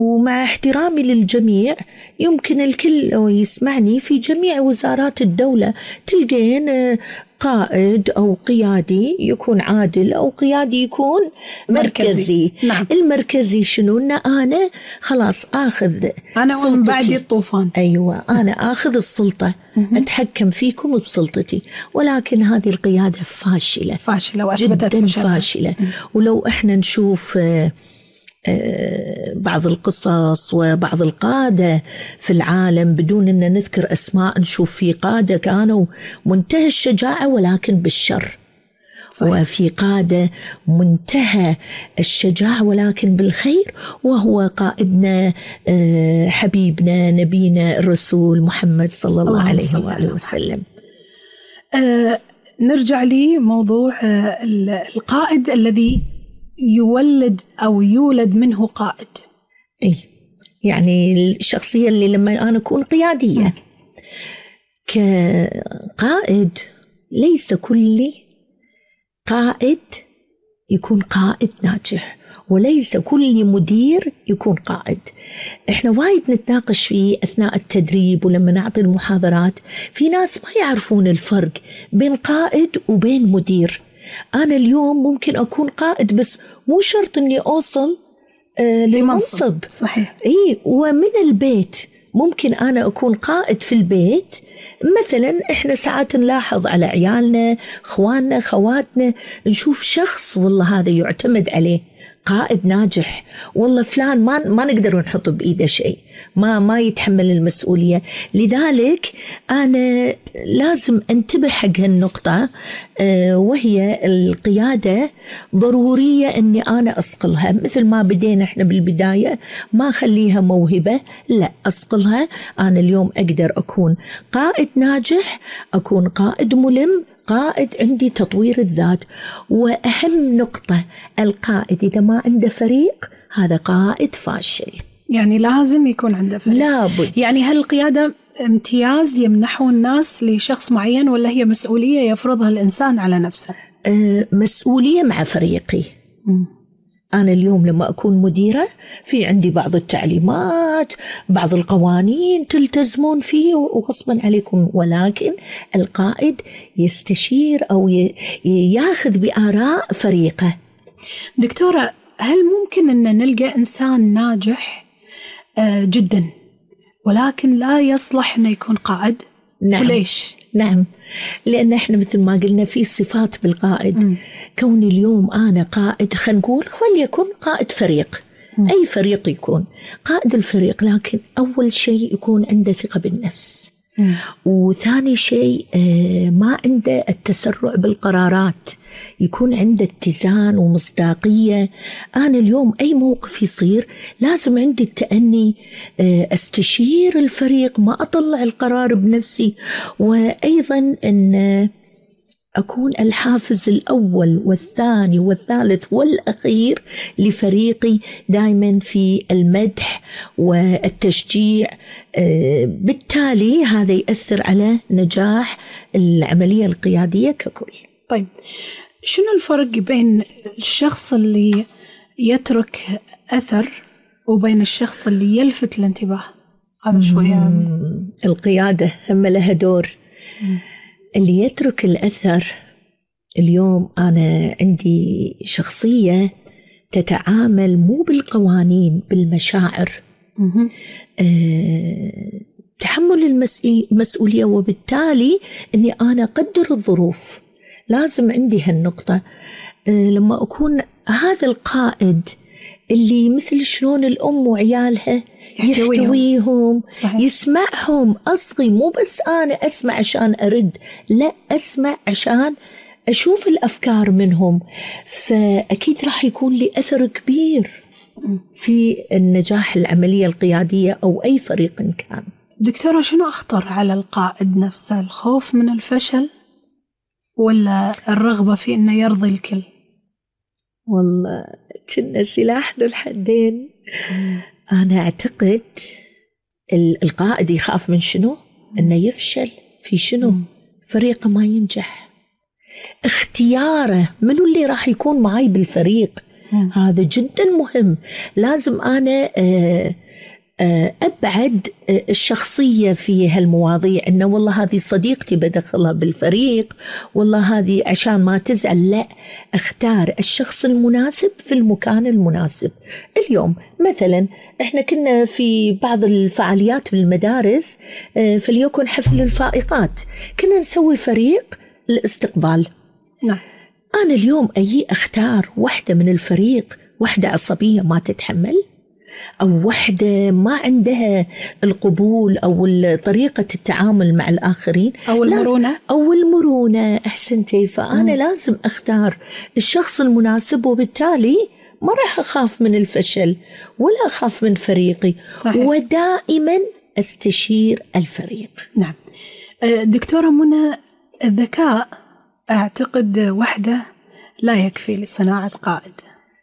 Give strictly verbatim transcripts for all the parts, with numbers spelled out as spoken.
ومع احترامي للجميع يمكن الكل يسمعني في جميع وزارات الدولة تلقين قائد أو قيادي يكون عادل أو قيادي يكون مركزي, مركزي. نعم. المركزي شنو؟ إن أنا خلاص آخذ أنا ومن بعدي الطوفان. أيوة أنا آخذ السلطة أتحكم فيكم بسلطتي، ولكن هذه القيادة فاشلة فاشلة جدا فاشلة. ولو إحنا نشوف بعض القصص وبعض القادة في العالم بدون أن نذكر أسماء، نشوف في قادة كانوا منتهى الشجاعة ولكن بالشر. صحيح. وفي قادة منتهى الشجاعة ولكن بالخير، وهو قائدنا حبيبنا نبينا الرسول محمد صلى الله عليه وآله وسلم. أه نرجع لي موضوع القائد الذي يولد أو يولد منه قائد. أي يعني الشخصية اللي لما أنا أكون قيادية م. كقائد، ليس كل قائد يكون قائد ناجح، وليس كل مدير يكون قائد. إحنا وايد نتناقش فيه أثناء التدريب ولما نعطي المحاضرات، في ناس ما يعرفون الفرق بين قائد وبين مدير. أنا اليوم ممكن أكون قائد بس مو شرط أني أوصل آه لمنصب. صحيح. إيه، ومن البيت ممكن أنا أكون قائد في البيت. مثلا إحنا ساعات نلاحظ على عيالنا، أخواننا، خواتنا، نشوف شخص والله هذا يعتمد عليه قائد ناجح، والله فلان ما ما نقدر نحط بإيده شيء، ما ما يتحمل المسؤولية. لذلك أنا لازم انتبه حق هالنقطة، أه وهي القيادة ضرورية أني أنا أصقلها، مثل ما بدينا إحنا بالبداية، ما أخليها موهبة، لا أصقلها. أنا اليوم أقدر أكون قائد ناجح، أكون قائد ملم، قائد عندي تطوير الذات. وأهم نقطة، القائد إذا ما عنده فريق هذا قائد فاشل. يعني لازم يكون عنده فريق. لابد. يعني هل القيادة امتياز يمنحه الناس لشخص معين، ولا هي مسؤولية يفرضها الإنسان على نفسه؟ أه مسؤولية مع فريقي. م. أنا اليوم لما أكون مديرة في عندي بعض التعليمات، بعض القوانين تلتزمون فيه وغصبا عليكم، ولكن القائد يستشير أو ياخذ بآراء فريقه. دكتورة، هل ممكن أن نلقى إنسان ناجح جدا ولكن لا يصلح أن يكون قائد؟ نعم. وليش؟ نعم، لأن إحنا مثل ما قلنا في صفات بالقائد. م. كوني اليوم أنا قائد، خلينا نقول وليكن قائد فريق، م. أي فريق يكون قائد الفريق، لكن أول شيء يكون عنده ثقة بالنفس، م. وثاني شيء ما عنده التسرع بالقرارات، يكون عنده اتزان ومصداقية. أنا اليوم أي موقف يصير لازم عندي التأني، أستشير الفريق، ما أطلع القرار بنفسي. وأيضا أن أكون الحافز الأول والثاني والثالث والأخير لفريقي دائما في المدح والتشجيع. بالتالي هذا يأثر على نجاح العملية القيادية ككل. طيب، شنو الفرق بين الشخص اللي يترك أثر وبين الشخص اللي يلفت الانتباه؟ هذا شوية. القيادة هم لها دور. مم. اللي يترك الأثر، اليوم أنا عندي شخصية تتعامل مو بالقوانين، بالمشاعر. أه تحمل المسؤولية، وبالتالي أني أنا أقدر الظروف. لازم عندي هالنقطة. أه لما أكون هذا القائد اللي مثل شلون الأم وعيالها يحتويهم، يسمعهم، أصغي، مو بس أنا أسمع عشان أرد، لا أسمع عشان أشوف الأفكار منهم، فأكيد راح يكون لي أثر كبير في النجاح العملية القيادية أو أي فريق كان. دكتورة، شنو أخطر على القائد نفسه، الخوف من الفشل ولا الرغبة في أنه يرضي الكل؟ والله كنا سلاح ذو الحدين. أنا أعتقد القائد يخاف من شنو؟ أنه يفشل في شنو؟ فريقه ما ينجح. اختياره منو اللي راح يكون معي بالفريق، هذا جدا مهم. لازم أنا أبعد الشخصية في هالمواضيع، إنه والله هذه صديقتي بدخلها بالفريق، والله هذه عشان ما تزعل. لا، اختار الشخص المناسب في المكان المناسب. اليوم مثلا إحنا كنا في بعض الفعاليات بالمدارس، فليكن حفل الفائقات، كنا نسوي فريق الاستقبال. نعم. أنا اليوم أجي أختار واحدة من الفريق، واحدة عصبية ما تتحمل، أو واحدة ما عندها القبول أو طريقة التعامل مع الآخرين، أو المرونة أو المرونة أحسنتي. فأنا م. لازم أختار الشخص المناسب، وبالتالي ما راح أخاف من الفشل ولا أخاف من فريقي. صحيح. ودائما أستشير الفريق. نعم. دكتورة منى، الذكاء أعتقد وحده لا يكفي لصناعة قائد.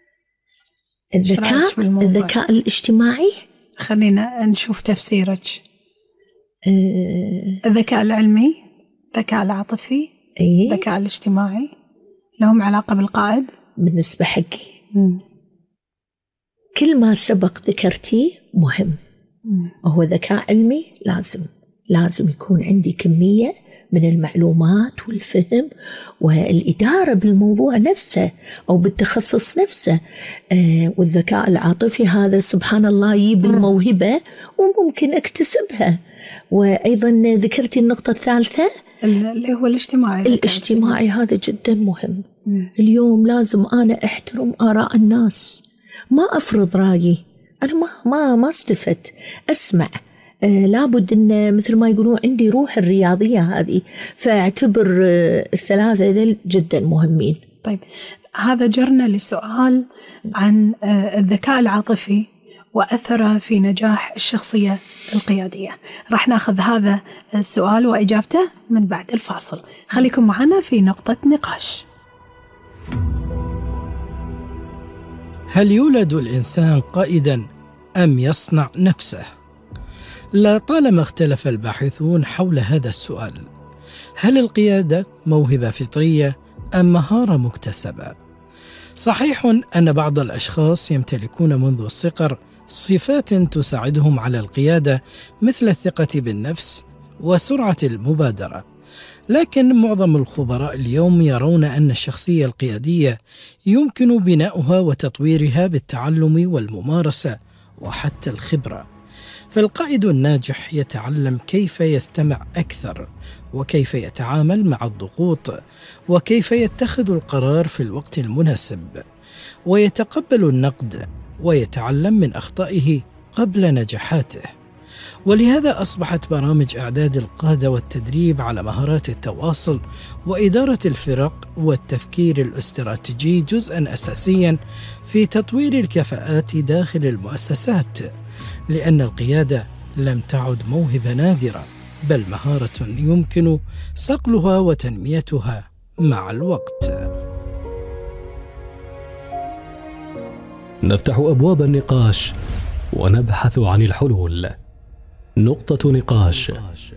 الذكاء الذكاء الاجتماعي، خلينا نشوف تفسيرك. أه الذكاء العلمي، الذكاء العاطفي، أيه؟ الذكاء الاجتماعي لهم علاقة بالقائد؟ بالنسبة حقي مم. كل ما سبق ذكرتي مهم. مم. وهو ذكاء علمي، لازم لازم يكون عندي كمية من المعلومات والفهم والإدارة بالموضوع نفسه أو بالتخصص نفسه. آه والذكاء العاطفي هذا سبحان الله يجيب الموهبة وممكن أكتسبها. وأيضا ذكرتي النقطة الثالثة اللي هو الاجتماعي. الاجتماعي هذا جدا مهم. مم. اليوم لازم أنا أحترم آراء الناس، ما أفرض رأيي. أنا ما ما ما استفدت، أسمع. آه لابد أن مثل ما يقولون عندي روح الرياضية هذه، فاعتبر آه الثلاثة ذل جدا مهمين. طيب، هذا جرنا لسؤال عن آه الذكاء العاطفي وأثره في نجاح الشخصية القيادية. راح ناخذ هذا السؤال وإجابته من بعد الفاصل. خليكم معنا في نقطة نقاش. هل يولد الإنسان قائدا أم يصنع نفسه؟ لا طالما اختلف الباحثون حول هذا السؤال. هل القيادة موهبة فطرية أم مهارة مكتسبة؟ صحيح أن بعض الأشخاص يمتلكون منذ الصغر صفات تساعدهم على القيادة، مثل الثقة بالنفس وسرعة المبادرة، لكن معظم الخبراء اليوم يرون أن الشخصية القيادية يمكن بناؤها وتطويرها بالتعلم والممارسة وحتى الخبرة. فالقائد الناجح يتعلم كيف يستمع أكثر، وكيف يتعامل مع الضغوط، وكيف يتخذ القرار في الوقت المناسب، ويتقبل النقد، ويتعلم من أخطائه قبل نجاحاته. ولهذا أصبحت برامج إعداد القادة والتدريب على مهارات التواصل وإدارة الفرق والتفكير الاستراتيجي جزءاً أساسياً في تطوير الكفاءات داخل المؤسسات، لأن القيادة لم تعد موهبة نادرة، بل مهارة يمكن صقلها وتنميتها مع الوقت. نفتح أبواب النقاش ونبحث عن الحلول. نقطة نقاش.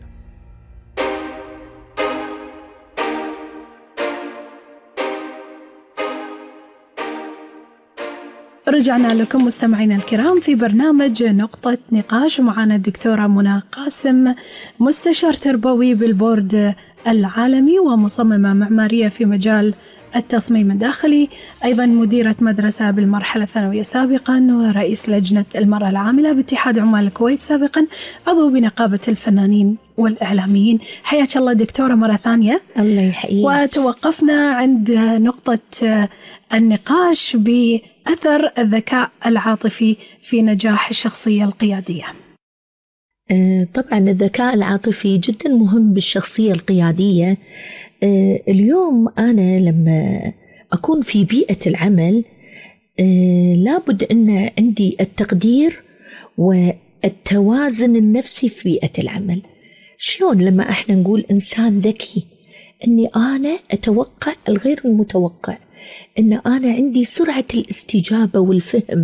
رجعنا لكم مستمعينا الكرام في برنامج نقطة نقاش، ومعنا الدكتورة منى قاسم، مستشار تربوي بالبورد العالمي ومصممة معمارية في مجال التصميم الداخلي، أيضا مديرة مدرسة بالمرحلة الثانوية سابقا، ورئيس لجنة المرأة العاملة باتحاد عمال الكويت سابقا، عضو بنقابة الفنانين والإعلاميين. حياك الله دكتورة مرة ثانية. الله يحييك. وتوقفنا عند نقطة النقاش بأثر الذكاء العاطفي في نجاح الشخصية القيادية. طبعا الذكاء العاطفي جدا مهم بالشخصية القيادية. اليوم أنا لما أكون في بيئة العمل لابد أن عندي التقدير والتوازن النفسي في بيئة العمل. شلون لما احنا نقول إنسان ذكي؟ أني أنا أتوقع الغير المتوقع، أن أنا عندي سرعة الاستجابة والفهم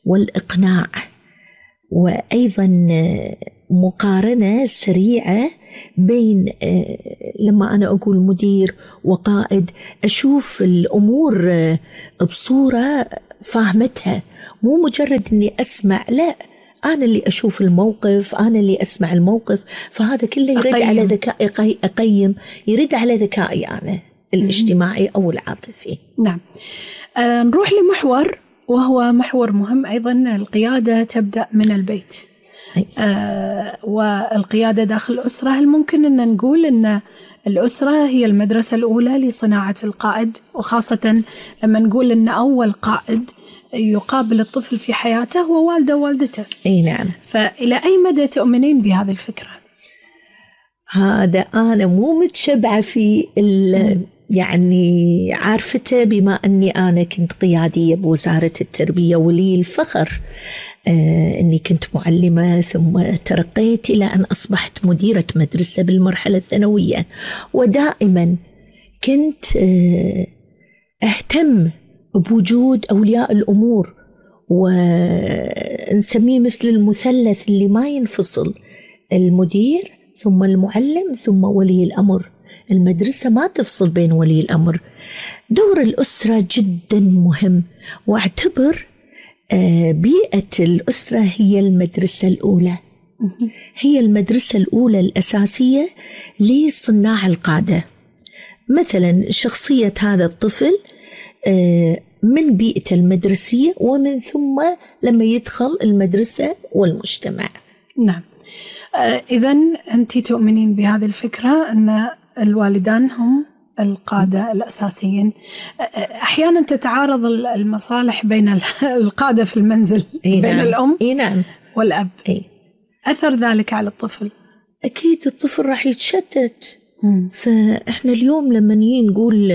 والإقناع، وأيضا مقارنة سريعة بين لما أنا أقول مدير وقائد أشوف الأمور بصورة فاهمتها، مو مجرد أني أسمع، لا، أنا اللي أشوف الموقف، أنا اللي أسمع الموقف. فهذا كله يرد أقيم. على ذكاء أقيم يرد على ذكائي أنا الاجتماعي أو العاطفي. نعم. أه نروح لمحور وهو محور مهم أيضا، القيادة تبدأ من البيت. أه والقيادة داخل الأسرة، هل ممكن أن نقول أن الأسرة هي المدرسة الأولى لصناعة القائد، وخاصة لما نقول أن أول قائد يقابل الطفل في حياته هو والده ووالدته؟ اي نعم. فإلى أي مدى تؤمنين بهذه الفكرة؟ هذا أنا مو متشبعة في يعني عارفته، بما أني أنا كنت قيادية بوزارة التربية ولي الفخر آه أني كنت معلمة، ثم ترقيت إلى أن أصبحت مديرة مدرسة بالمرحلة الثانوية. ودائما كنت آه أهتم بوجود أولياء الأمور، ونسميه مثل المثلث اللي ما ينفصل، المدير ثم المعلم ثم ولي الأمر. المدرسة ما تفصل بين ولي الأمر. دور الأسرة جدا مهم، واعتبر بيئة الأسرة هي المدرسة الأولى، هي المدرسة الأولى الأساسية لصناع القادة. مثلا شخصية هذا الطفل من بيئته المدرسية، ومن ثم لما يدخل المدرسة والمجتمع. نعم. إذن أنت تؤمنين بهذه الفكرة أن الوالدان هم القادة الأساسيين. أحيانا تتعارض المصالح بين القادة في المنزل بين نعم. الأم نعم. والأب. إيه؟ أثر ذلك على الطفل؟ أكيد الطفل راح يتشتت. م. فإحنا اليوم لما نيجي نقول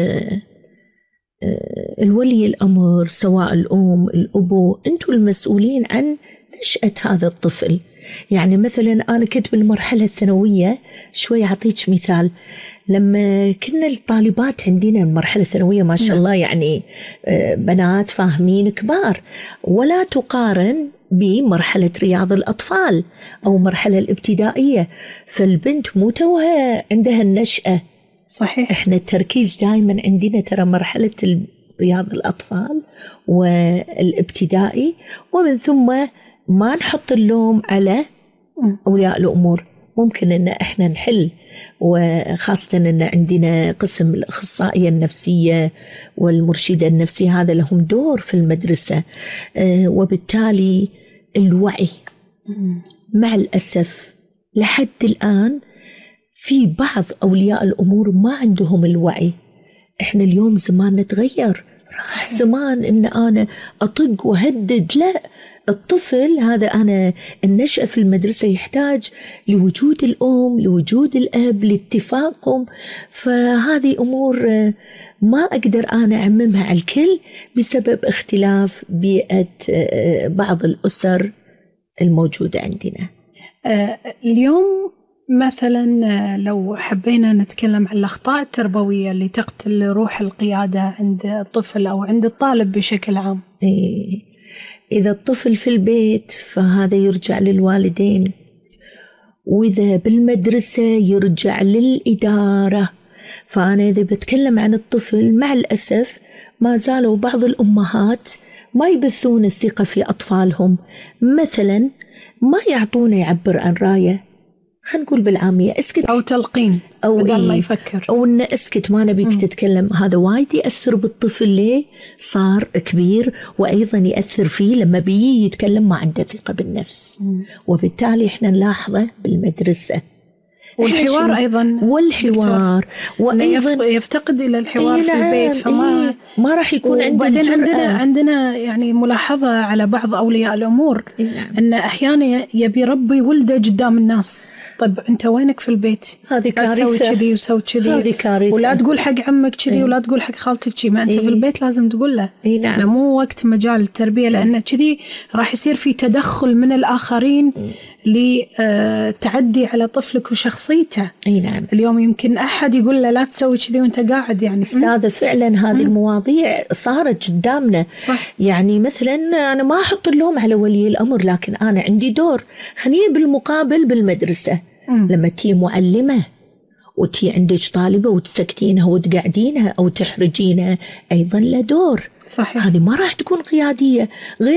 الولي الأمر سواء الأم الأبو، أنتوا المسؤولين عن نشأة هذا الطفل. يعني مثلا أنا كنت بالمرحلة الثانوية، شوي أعطيك مثال، لما كنا الطالبات عندنا المرحلة الثانوية ما شاء الله يعني بنات فاهمين كبار، ولا تقارن بمرحلة رياض الأطفال أو مرحلة الابتدائية. فالبنت مو توها عندها النشأة. صحيح. إحنا التركيز دائما عندنا ترى مرحلة رياض الأطفال والابتدائي، ومن ثم ما نحط اللوم على أولياء الأمور. ممكن أن إحنا نحل، وخاصة أن عندنا قسم الأخصائية النفسية والمرشدة النفسية، هذا لهم دور في المدرسة. وبالتالي الوعي مع الأسف لحد الآن في بعض أولياء الأمور ما عندهم الوعي. إحنا اليوم زماننا تغير، راح زمان إن أنا أطق وهدد، لا، الطفل هذا أنا النشأة في المدرسة يحتاج لوجود الأم، لوجود الأب، لاتفاقهم. فهذه أمور ما أقدر أنا أعممها على الكل بسبب اختلاف بيئة بعض الأسر الموجودة عندنا اليوم. مثلا لو حبينا نتكلم عن الأخطاء التربوية اللي تقتل روح القيادة عند الطفل أو عند الطالب بشكل عام. إيه، إذا الطفل في البيت فهذا يرجع للوالدين، وإذا بالمدرسة يرجع للإدارة. فأنا إذا بتكلم عن الطفل، مع الأسف ما زالوا بعض الأمهات ما يبثون الثقة في أطفالهم. مثلا ما يعطونه يعبر عن رأيه، خلينا نقول بالعامية اسكت، أو تلقين، أو بدل إيه؟ ما يفكر، أو إنه اسكت ما نبيك م. تتكلم. هذا وايد يأثر بالطفل، ليه صار كبير، وأيضا يأثر فيه لما بيجي يتكلم ما عنده ثقة بالنفس. م. وبالتالي إحنا نلاحظه بالمدرسة، والحوار أيضا، والحوار وأيضا يفتقد إلى الحوار في البيت، فما إيه ما راح يكون عنده الجرأة. عندنا عندنا يعني ملاحظة على بعض أولياء الأمور إيه أن أحيانا يبي ربي ولده قدام الناس. طيب أنت وينك في البيت؟ هذه كارثة. تسوي كذي وسوي كذي، هذه كارثة. ولا تقول حق عمك كذي إيه؟ ولا تقول حق خالتك كذي. ما أنت إيه؟ في البيت لازم تقول له. إيه نعم. مو وقت مجال التربية، لأن كذي راح يصير في تدخل من الآخرين لتعدي على طفلك وشخصيته. أي نعم. اليوم يمكن أحد يقول له لا تسوي كذي وأنت قاعد. يعني أستاذة فعلا هذه المواضيع صارت قدامنا. صح. يعني مثلا أنا ما أحط اللوم على ولي الأمر، لكن أنا عندي دور. خليني بالمقابل بالمدرسة مم. لما تي معلمة وتي عندك طالبة وتسكتينها وتقعدينها أو تحرجينها أيضا له دور. صحيح. هذه ما راح تكون قيادية. غير